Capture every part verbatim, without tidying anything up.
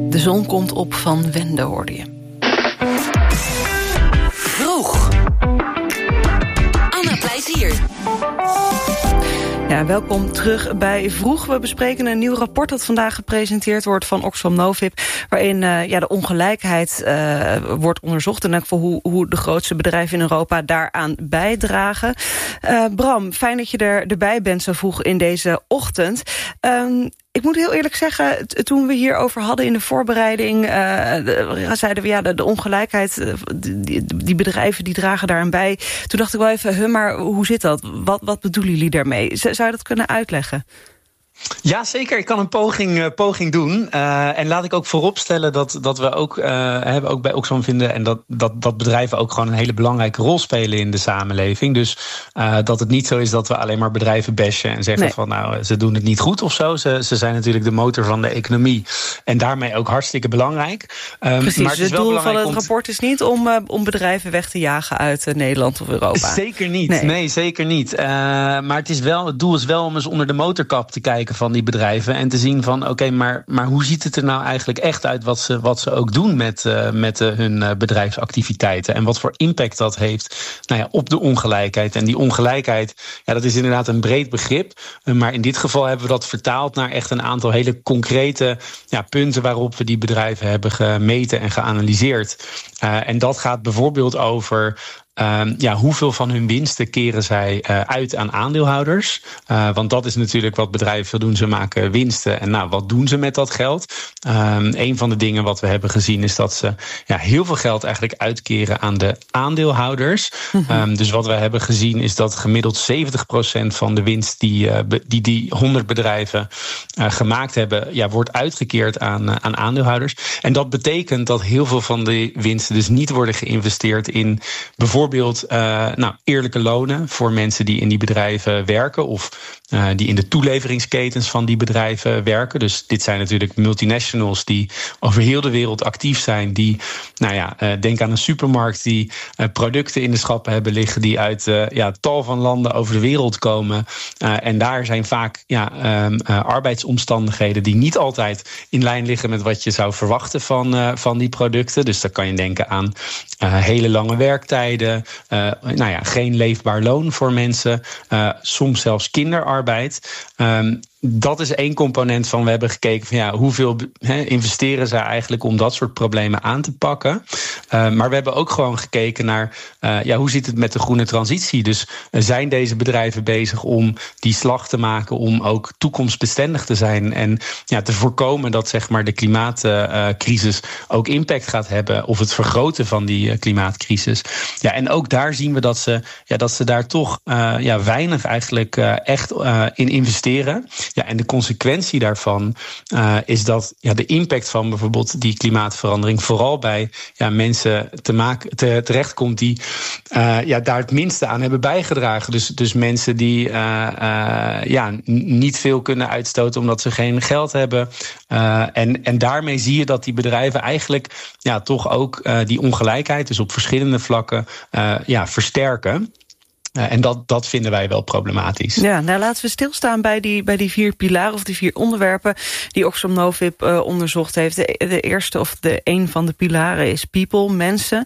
De zon komt op van Wende, hoorde je. Vroeg. Anna Plezier. Ja, welkom terug bij Vroeg. We bespreken een nieuw rapport dat vandaag gepresenteerd wordt van Oxfam Novib, waarin uh, ja, de ongelijkheid uh, wordt onderzocht en voor hoe, hoe de grootste bedrijven in Europa daaraan bijdragen. Uh, Bram, fijn dat je er, erbij bent zo vroeg in deze ochtend. Um, Ik moet heel eerlijk zeggen, t- toen we hierover hadden in de voorbereiding, Uh, de, zeiden we ja, de, de ongelijkheid, uh, die, die bedrijven die dragen daaraan bij. Toen dacht ik wel even, huh, maar hoe zit dat? Wat, wat bedoelen jullie daarmee? Z- zou je dat kunnen uitleggen? Ja, zeker. Ik kan een poging, uh, poging doen. Uh, en laat ik ook vooropstellen dat, dat we ook, uh, hebben ook bij Oxfam vinden en dat, dat, dat bedrijven ook gewoon een hele belangrijke rol spelen in de samenleving. Dus uh, dat het niet zo is dat we alleen maar bedrijven bashen en zeggen nee. van nou, ze doen het niet goed of zo. Ze, ze zijn natuurlijk de motor van de economie en daarmee ook hartstikke belangrijk. Um, Precies, maar het, is het wel doel van het om rapport is niet om, uh, om bedrijven weg te jagen uit uh, Nederland of Europa. Zeker niet, nee, nee zeker niet. Uh, maar het, is wel, het doel is wel om eens onder de motorkap te kijken van die bedrijven en te zien van oké, okay, maar, maar hoe ziet het er nou eigenlijk echt uit wat ze, wat ze ook doen met, uh, met uh, hun uh, bedrijfsactiviteiten en wat voor impact dat heeft nou ja, op de ongelijkheid. En die ongelijkheid, ja, dat is inderdaad een breed begrip, uh, maar in dit geval hebben we dat vertaald naar echt een aantal hele concrete ja, punten waarop we die bedrijven hebben gemeten en geanalyseerd. Uh, en dat gaat bijvoorbeeld over Um, ja, hoeveel van hun winsten keren zij uh, uit aan aandeelhouders? Uh, want dat is natuurlijk wat bedrijven veel doen. Ze maken winsten. En nou, wat doen ze met dat geld? Um, een van de dingen wat we hebben gezien is dat ze ja, heel veel geld eigenlijk uitkeren aan de aandeelhouders. Mm-hmm. Um, dus wat we hebben gezien is dat gemiddeld zeventig procent van de winst die uh, die, die honderd bedrijven uh, gemaakt hebben, ja, wordt uitgekeerd aan, uh, aan aandeelhouders. En dat betekent dat heel veel van de winsten dus niet worden geïnvesteerd in bijvoorbeeld Bijvoorbeeld uh, nou, eerlijke lonen voor mensen die in die bedrijven werken of uh, die in de toeleveringsketens van die bedrijven werken. Dus dit zijn natuurlijk multinationals die over heel de wereld actief zijn. Die, nou ja, uh, denk aan een supermarkt die uh, producten in de schappen hebben liggen die uit uh, ja, tal van landen over de wereld komen. Uh, en daar zijn vaak ja, um, uh, arbeidsomstandigheden die niet altijd in lijn liggen met wat je zou verwachten van, uh, van die producten. Dus dan kan je denken aan uh, hele lange werktijden. Uh, nou ja, geen leefbaar loon voor mensen. Uh, soms zelfs kinderarbeid. Um, Dat is één component van we hebben gekeken van ja, hoeveel he, investeren ze eigenlijk om dat soort problemen aan te pakken. Uh, maar we hebben ook gewoon gekeken naar uh, ja, hoe zit het met de groene transitie. Dus uh, zijn deze bedrijven bezig om die slag te maken om ook toekomstbestendig te zijn en ja, te voorkomen dat zeg maar de klimaatcrisis uh, ook impact gaat hebben of het vergroten van die uh, klimaatcrisis. Ja, en ook daar zien we dat ze, ja, dat ze daar toch uh, ja, weinig eigenlijk uh, echt uh, in investeren. Ja, en de consequentie daarvan uh, is dat ja, de impact van bijvoorbeeld die klimaatverandering vooral bij ja, mensen te maken, te, terechtkomt die uh, ja, daar het minste aan hebben bijgedragen. Dus, dus mensen die uh, uh, ja, n- niet veel kunnen uitstoten omdat ze geen geld hebben. Uh, en, en daarmee zie je dat die bedrijven eigenlijk ja, toch ook uh, die ongelijkheid, dus op verschillende vlakken, uh, ja, versterken. Uh, en dat, dat vinden wij wel problematisch. Ja, nou laten we stilstaan bij die, bij die vier pilaren of die vier onderwerpen die Oxfam Novib uh, onderzocht heeft. De, de eerste of de een van de pilaren is people, mensen.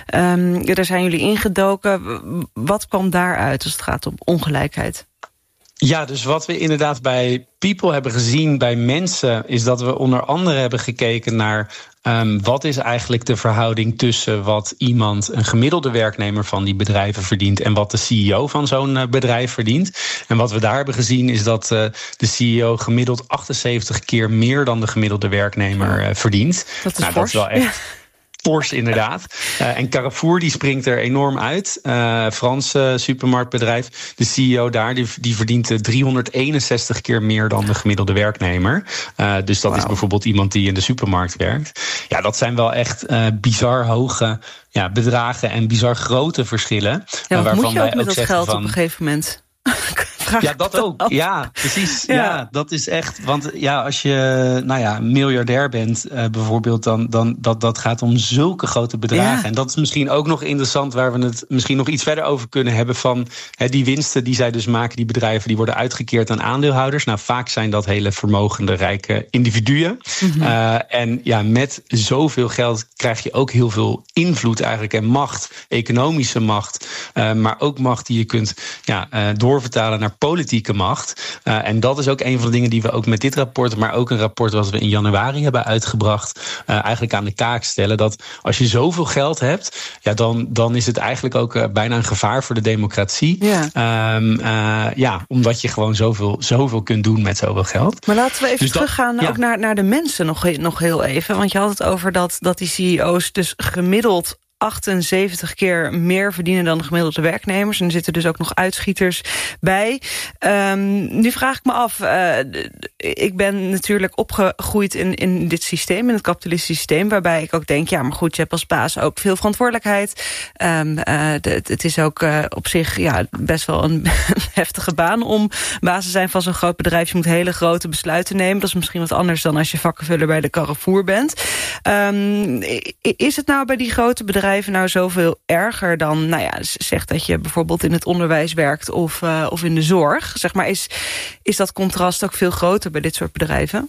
Um, daar zijn jullie ingedoken. Wat kwam daaruit als het gaat om ongelijkheid? Ja, dus wat we inderdaad bij people hebben gezien, bij mensen, is dat we onder andere hebben gekeken naar Um, wat is eigenlijk de verhouding tussen wat iemand, een gemiddelde werknemer van die bedrijven verdient en wat de C E O van zo'n uh, bedrijf verdient. En wat we daar hebben gezien is dat uh, de C E O gemiddeld achtenzeventig keer meer dan de gemiddelde werknemer uh, verdient. Dat is nou, fors. Dat is wel echt... Ja. Fors, inderdaad. Uh, en Carrefour die springt er enorm uit. Uh, Franse supermarktbedrijf. De C E O daar die, die verdient driehonderdeenenzestig keer meer dan de gemiddelde werknemer. Uh, dus dat wow. is bijvoorbeeld iemand die in de supermarkt werkt. Ja, dat zijn wel echt uh, bizar hoge ja, bedragen en bizar grote verschillen. Ja, wat waarvan moet je ook wij met ook dat geld van, op een gegeven moment? Vraag ja, dat ook. Af. Ja, precies. Ja. ja, dat is echt. Want ja, als je nou ja, miljardair bent, uh, bijvoorbeeld, dan, dan dat, dat gaat om zulke grote bedragen. Ja. En dat is misschien ook nog interessant, waar we het misschien nog iets verder over kunnen hebben. Van hè, die winsten die zij dus maken, die bedrijven, die worden uitgekeerd aan aandeelhouders. Nou, vaak zijn dat hele vermogende, rijke individuen. Mm-hmm. Uh, en ja, met zoveel geld krijg je ook heel veel invloed eigenlijk en macht, economische macht, uh, maar ook macht die je kunt ja, uh, doorvertalen naar politieke macht. Uh, en dat is ook een van de dingen die we ook met dit rapport, maar ook een rapport wat we in januari hebben uitgebracht, uh, eigenlijk aan de kaak stellen. Dat als je zoveel geld hebt, ja, dan, dan is het eigenlijk ook uh, bijna een gevaar voor de democratie. Ja. Um, uh, ja, omdat je gewoon zoveel, zoveel kunt doen met zoveel geld. Maar laten we even dus teruggaan dat, ja. ook naar, naar de mensen nog, nog heel even. Want je had het over dat, dat die C E O's dus gemiddeld achtenzeventig keer meer verdienen dan de gemiddelde werknemers. En er zitten dus ook nog uitschieters bij. Um, nu vraag ik me af, uh, ik ben natuurlijk opgegroeid in, in dit systeem, in het kapitalistische systeem, waarbij ik ook denk, ja, maar goed, je hebt als baas ook veel verantwoordelijkheid. Um, uh, de, het is ook uh, op zich ja, best wel een heftige baan om baas te zijn van zo'n groot bedrijf. Je moet hele grote besluiten nemen. Dat is misschien wat anders dan als je vakkenvuller bij de Carrefour bent. Um, is het nou bij die grote bedrijven nou zoveel erger dan, nou ja, zeg dat je bijvoorbeeld in het onderwijs werkt of, uh, of in de zorg? Zeg maar, is, is dat contrast ook veel groter bij dit soort bedrijven?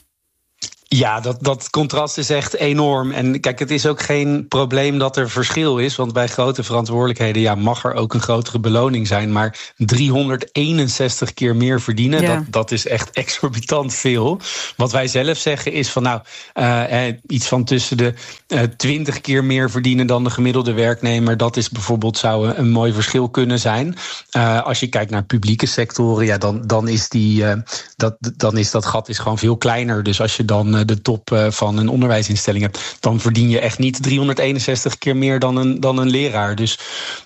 Ja, dat, dat contrast is echt enorm. En kijk, het is ook geen probleem dat er verschil is. Want bij grote verantwoordelijkheden ja, mag er ook een grotere beloning zijn. Maar driehonderdeenenzestig keer meer verdienen, ja. dat, dat is echt exorbitant veel. Wat wij zelf zeggen is van nou, uh, eh, iets van tussen de uh, twintig keer meer verdienen dan de gemiddelde werknemer. Dat is bijvoorbeeld zou een, een mooi verschil kunnen zijn. Uh, als je kijkt naar publieke sectoren, ja, dan, dan, is die, uh, dat, dan is dat gat is gewoon veel kleiner. Dus als je dan de top van een onderwijsinstelling hebt, dan verdien je echt niet driehonderdeenenzestig keer meer dan een, dan een leraar. Dus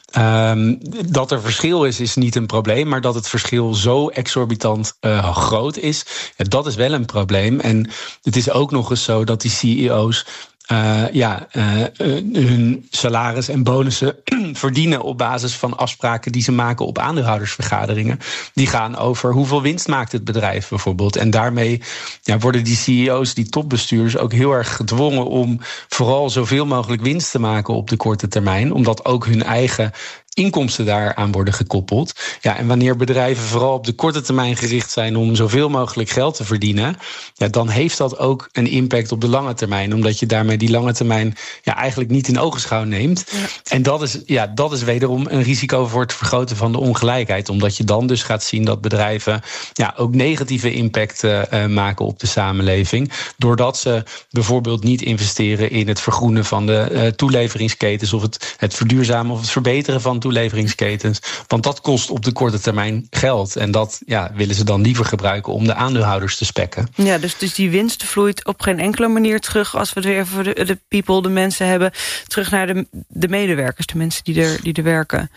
um, dat er verschil is, is niet een probleem. Maar dat het verschil zo exorbitant uh, groot is, ja, dat is wel een probleem. En het is ook nog eens zo dat die C E O's Uh, ja, uh, uh, hun salaris en bonussen verdienen op basis van afspraken die ze maken op aandeelhoudersvergaderingen. Die gaan over hoeveel winst maakt het bedrijf bijvoorbeeld. En daarmee ja, worden die C E O's, die topbestuurders, ook heel erg gedwongen om vooral zoveel mogelijk winst te maken op de korte termijn. Omdat ook hun eigen inkomsten daaraan worden gekoppeld. Ja, en wanneer bedrijven vooral op de korte termijn gericht zijn om zoveel mogelijk geld te verdienen, ja, dan heeft dat ook een impact op de lange termijn. Omdat je daarmee die lange termijn ja, eigenlijk niet in ogenschouw neemt. Ja. En dat is, ja, dat is wederom een risico voor het vergroten van de ongelijkheid. Omdat je dan dus gaat zien dat bedrijven ja, ook negatieve impact uh, maken op de samenleving. Doordat ze bijvoorbeeld niet investeren in het vergroenen van de uh, toeleveringsketens of het, het verduurzamen of het verbeteren van toeleveringsketens. toeleveringsketens. Want dat kost op de korte termijn geld. En dat ja, willen ze dan liever gebruiken om de aandeelhouders te spekken. Ja, dus, dus die winst vloeit op geen enkele manier terug, als we het weer voor de, de people, de mensen hebben, terug naar de, de medewerkers, de mensen die er, die er werken.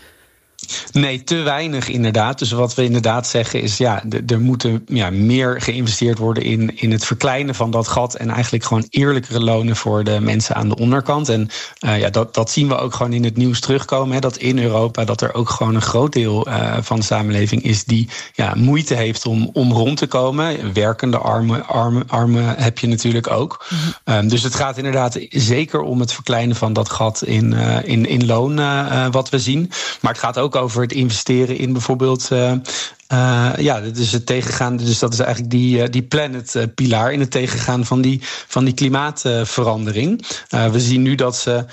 Nee, te weinig inderdaad. Dus wat we inderdaad zeggen is, ja, er moeten ja, meer geïnvesteerd worden in, in het verkleinen van dat gat en eigenlijk gewoon eerlijkere lonen voor de mensen aan de onderkant. En uh, ja, dat, dat zien we ook gewoon in het nieuws terugkomen, hè, dat in Europa dat er ook gewoon een groot deel uh, van de samenleving is die ja, moeite heeft om, om rond te komen. Werkende armen, armen, armen heb je natuurlijk ook. Mm-hmm. Um, dus het gaat inderdaad zeker om het verkleinen van dat gat in, uh, in, in loon uh, wat we zien. Maar het gaat ook over het investeren in bijvoorbeeld Uh, uh, ja, dus het tegengaan. Dus dat is eigenlijk die, uh, die planet-pilaar in het tegengaan van die, van die klimaatverandering. Uh, we zien nu dat ze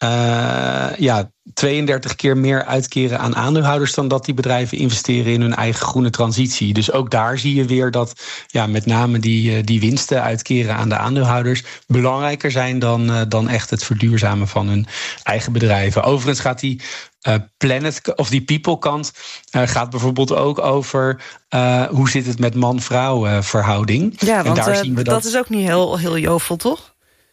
Uh, ja, tweeëndertig keer meer uitkeren aan aandeelhouders dan dat die bedrijven investeren in hun eigen groene transitie. Dus ook daar zie je weer dat ja, met name die, die winsten uitkeren aan de aandeelhouders belangrijker zijn dan, uh, dan echt het verduurzamen van hun eigen bedrijven. Overigens gaat die Uh, planet of die people kant uh, gaat bijvoorbeeld ook over uh, hoe zit het met man-vrouw uh, verhouding. Ja, want en daar uh, zien we dat, dat is ook niet heel, heel jovel, toch?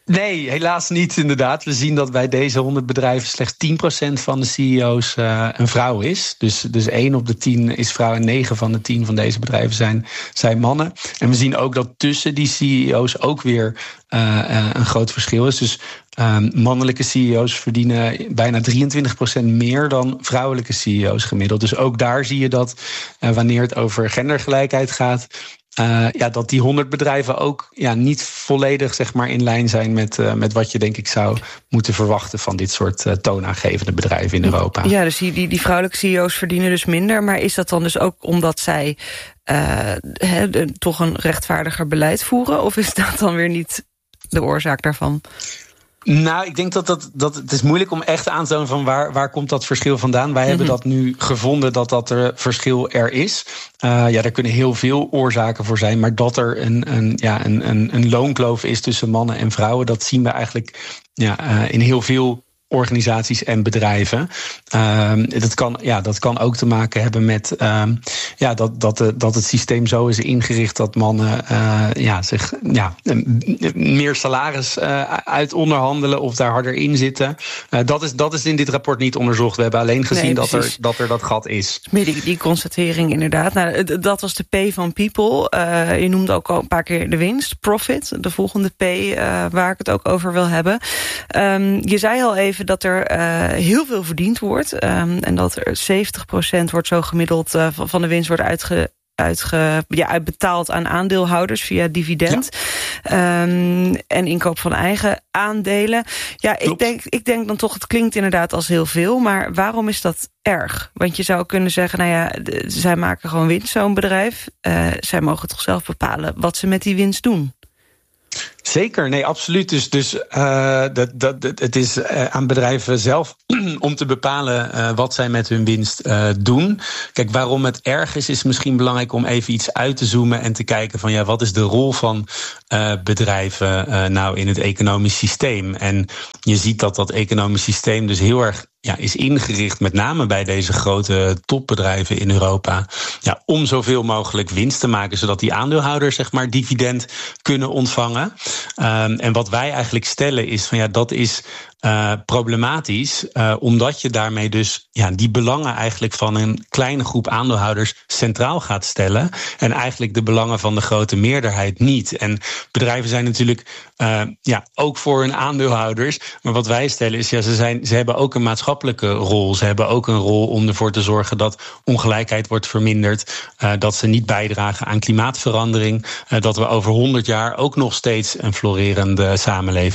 Nee, helaas niet inderdaad. We zien dat bij deze honderd bedrijven slechts tien procent van de C E O's uh, een vrouw is. Dus, dus één op de tien is vrouw en negen van de tien van deze bedrijven zijn, zijn mannen. En we zien ook dat tussen die C E O's ook weer uh, uh, een groot verschil is. Dus um, mannelijke C E O's verdienen bijna drieëntwintig procent meer dan vrouwelijke C E O's gemiddeld. Dus ook daar zie je dat uh, wanneer het over gendergelijkheid gaat, Uh, ja, dat die honderd bedrijven ook ja, niet volledig zeg maar, in lijn zijn met, uh, met wat je denk ik zou moeten verwachten van dit soort uh, toonaangevende bedrijven in Europa. Ja, dus die, die, die vrouwelijke C E O's verdienen dus minder. Maar is dat dan dus ook omdat zij uh, he, de, toch een rechtvaardiger beleid voeren? Of is dat dan weer niet de oorzaak daarvan? Nou, ik denk dat, dat, dat het is moeilijk om echt aan te tonen van waar, waar komt dat verschil vandaan. Wij mm-hmm. hebben dat nu gevonden dat dat er verschil er is. Uh, ja, daar kunnen heel veel oorzaken voor zijn. Maar dat er een, een, ja, een, een, een loonkloof is tussen mannen en vrouwen, dat zien we eigenlijk ja, uh, in heel veel organisaties en bedrijven. Uh, dat, kan, ja, dat kan ook te maken hebben met uh, ja, dat, dat, de, dat het systeem zo is ingericht dat mannen uh, ja, zich ja, meer salaris uh, uit onderhandelen of daar harder in zitten. Uh, dat, is, dat is in dit rapport niet onderzocht. We hebben alleen gezien nee, dat, er, dat er dat gat is. Meer die, die constatering inderdaad. Nou, dat was de P van people. Uh, je noemde ook al een paar keer de winst, profit. De volgende P uh, waar ik het ook over wil hebben. Um, je zei al even dat er uh, heel veel verdiend wordt. Um, en dat er zeventig procent wordt zo gemiddeld uh, van de winst wordt uitge, uitge, ja, uitbetaald aan aandeelhouders via dividend. Ja. Um, en inkoop van eigen aandelen. Ja, ik denk, ik denk dan toch, het klinkt inderdaad als heel veel. Maar waarom is dat erg? Want je zou kunnen zeggen, nou ja, de, zij maken gewoon winst, zo'n bedrijf. Uh, zij mogen toch zelf bepalen wat ze met die winst doen. Zeker, nee, absoluut. Dus, dus uh, dat, dat, dat, het is uh, aan bedrijven zelf om te bepalen uh, wat zij met hun winst uh, doen. Kijk, waarom het erg is, is misschien belangrijk om even iets uit te zoomen en te kijken van ja, wat is de rol van uh, bedrijven uh, nou in het economisch systeem? En je ziet dat dat economisch systeem dus heel erg ja, is ingericht, met name bij deze grote topbedrijven in Europa, ja, om zoveel mogelijk winst te maken, zodat die aandeelhouders zeg maar dividend kunnen ontvangen. Um, en wat wij eigenlijk stellen is van ja, dat is uh, problematisch, uh, omdat je daarmee dus ja, die belangen eigenlijk van een kleine groep aandeelhouders centraal gaat stellen en eigenlijk de belangen van de grote meerderheid niet. En bedrijven zijn natuurlijk uh, ja, ook voor hun aandeelhouders, maar wat wij stellen is ja, ze, zijn, ze hebben ook een maatschappelijke rol. Ze hebben ook een rol om ervoor te zorgen dat ongelijkheid wordt verminderd, uh, dat ze niet bijdragen aan klimaatverandering, uh, dat we over honderd jaar ook nog steeds een florerende samenleving